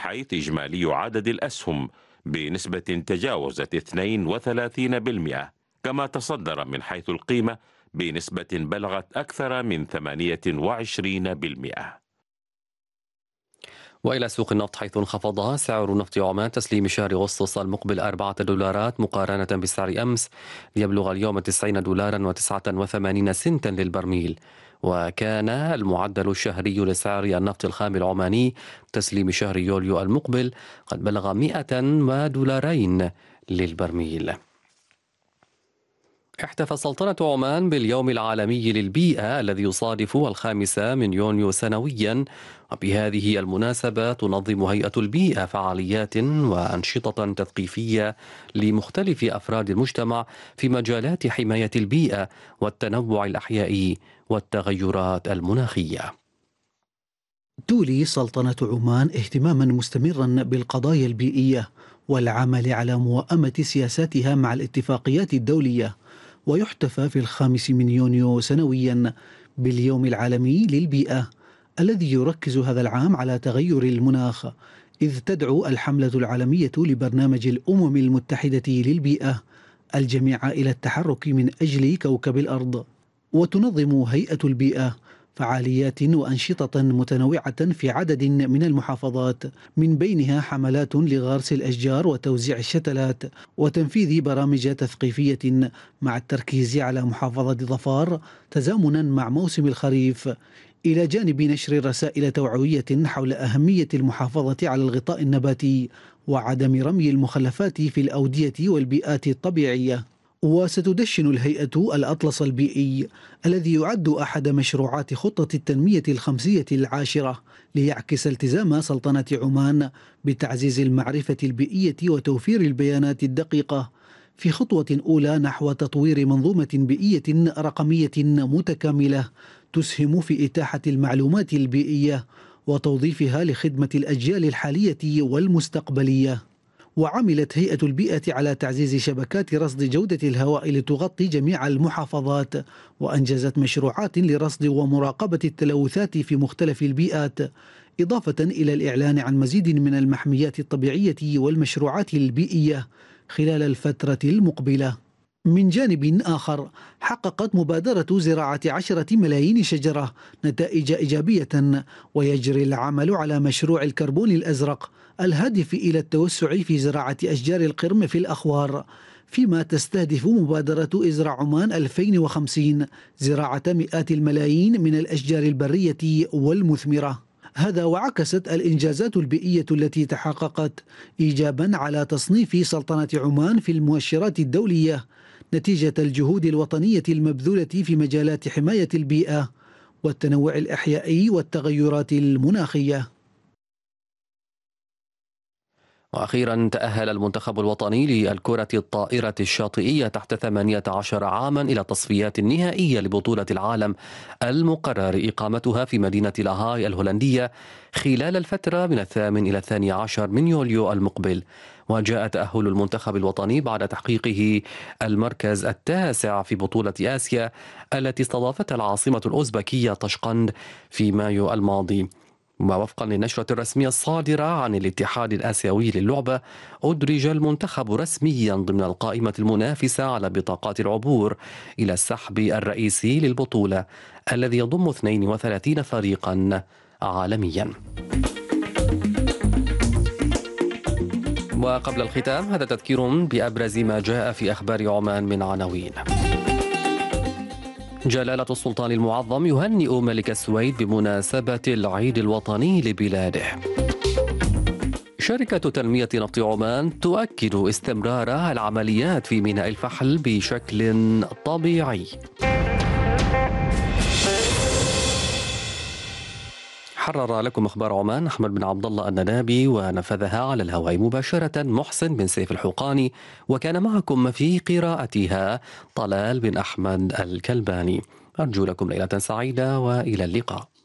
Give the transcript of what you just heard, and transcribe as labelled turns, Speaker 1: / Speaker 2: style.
Speaker 1: حيث إجمالي عدد الأسهم بنسبة تجاوزت 32%، كما تصدر من حيث القيمة بنسبة بلغت أكثر من 28%.
Speaker 2: وإلى سوق النفط، حيث انخفض سعر نفط عمان تسليم شهر أغسطس المقبل $4 مقارنة بسعر أمس، ليبلغ اليوم $90.89 للبرميل. وكان المعدل الشهري لسعر النفط الخام العماني تسليم شهر يوليو المقبل قد بلغ $100 للبرميل. احتفى سلطنة عمان باليوم العالمي للبيئة الذي يصادف 5 من يونيو سنويا، وبهذه المناسبة تنظم هيئة البيئة فعاليات وأنشطة تثقيفية لمختلف أفراد المجتمع في مجالات حماية البيئة والتنوع الأحيائي والتغيرات المناخية.
Speaker 3: تولي سلطنة عمان اهتماما مستمرا بالقضايا البيئية والعمل على موائمة سياساتها مع الاتفاقيات الدولية، ويحتفى في 5 من يونيو سنويا باليوم العالمي للبيئة الذي يركز هذا العام على تغير المناخ، إذ تدعو الحملة العالمية لبرنامج الأمم المتحدة للبيئة الجميع إلى التحرك من أجل كوكب الأرض. وتنظم هيئة البيئة فعاليات وأنشطة متنوعة في عدد من المحافظات، من بينها حملات لغرس الأشجار وتوزيع الشتلات وتنفيذ برامج تثقيفية مع التركيز على محافظة ظفار تزامنا مع موسم الخريف، إلى جانب نشر رسائل توعوية حول أهمية المحافظة على الغطاء النباتي وعدم رمي المخلفات في الأودية والبيئات الطبيعية. وستدشن الهيئة الأطلس البيئي الذي يعد أحد مشروعات خطة التنمية الخمسية العاشرة، ليعكس التزام سلطنة عمان بتعزيز المعرفة البيئية وتوفير البيانات الدقيقة، في خطوة أولى نحو تطوير منظومة بيئية رقمية متكاملة تسهم في إتاحة المعلومات البيئية وتوظيفها لخدمة الأجيال الحالية والمستقبلية. وعملت هيئة البيئة على تعزيز شبكات رصد جودة الهواء لتغطي جميع المحافظات، وأنجزت مشروعات لرصد ومراقبة التلوثات في مختلف البيئات، إضافة إلى الإعلان عن مزيد من المحميات الطبيعية والمشروعات البيئية خلال الفترة المقبلة. من جانب آخر، حققت مبادرة زراعة 10 ملايين شجرة نتائج إيجابية، ويجري العمل على مشروع الكربون الأزرق الهادف إلى التوسع في زراعة أشجار القرم في الأخوار، فيما تستهدف مبادرة إزرع عمان 2050 زراعة مئات الملايين من الأشجار البرية والمثمرة. هذا وعكست الإنجازات البيئية التي تحققت إيجابا على تصنيف سلطنة عمان في المؤشرات الدولية نتيجة الجهود الوطنية المبذولة في مجالات حماية البيئة والتنوع الأحيائي والتغيرات المناخية.
Speaker 2: وأخيرا، تأهل المنتخب الوطني للكرة الطائرة الشاطئية تحت 18 عاما إلى التصفيات النهائية لبطولة العالم المقرر إقامتها في مدينة لاهاي الهولندية خلال الفترة من 8 إلى 12 من يوليو المقبل. وجاء تأهل المنتخب الوطني بعد تحقيقه المركز التاسع في بطولة آسيا التي استضافتها العاصمة الأوزبكية طشقند في مايو الماضي. ووفقا للنشرة الرسمية الصادرة عن الاتحاد الآسيوي للعبة، أدرج المنتخب رسميا ضمن القائمة المنافسة على بطاقات العبور إلى السحب الرئيسي للبطولة الذي يضم 32 فريقا عالميا. وقبل الختام، هذا تذكير بأبرز ما جاء في أخبار عمان من عناوين. جلالة السلطان المعظم يهنئ ملك السويد بمناسبة العيد الوطني لبلاده. شركة تنمية نفط عمان تؤكد استمرار العمليات في ميناء الفحل بشكل طبيعي. حرر لكم أخبار عمان أحمد بن عبد الله الننابي، ونفذها على الهواء مباشرة محسن بن سيف الحقاني، وكان معكم في قراءتها طلال بن أحمد الكلباني. أرجو لكم ليلة سعيدة وإلى اللقاء.